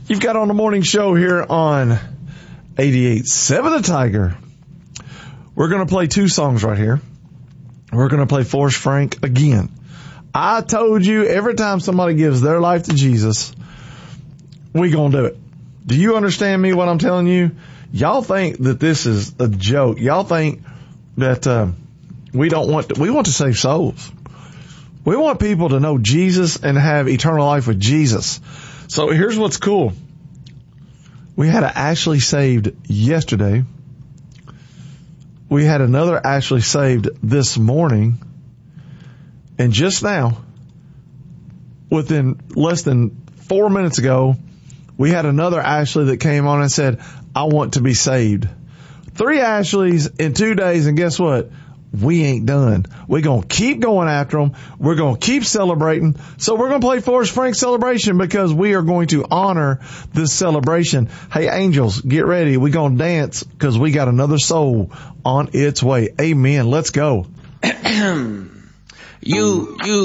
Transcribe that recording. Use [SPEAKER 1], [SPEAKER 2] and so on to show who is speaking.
[SPEAKER 1] You've got on the morning show here on 88.7 The Tiger. We're going to play two songs right here. We're going to play Forrest Frank again. I told you every time somebody gives their life to Jesus, we going to do it. Do you understand me what I'm telling you? Y'all think that this is a joke. Y'all think that we want to save souls. We want people to know Jesus and have eternal life with Jesus. So here's what's cool. We had an Ashley saved yesterday. We had another Ashley saved this morning. And just now, within less than 4 minutes ago, we had another Ashley that came on and said, I want to be saved. 3 Ashleys in 2 days, and guess what? We ain't done. We're going to keep going after them. We're going to keep celebrating. So we're going to play Forrest Frank Celebration because we are going to honor this celebration. Hey, angels, get ready. We're going to dance because we got another soul on its way. Amen. Let's go.
[SPEAKER 2] You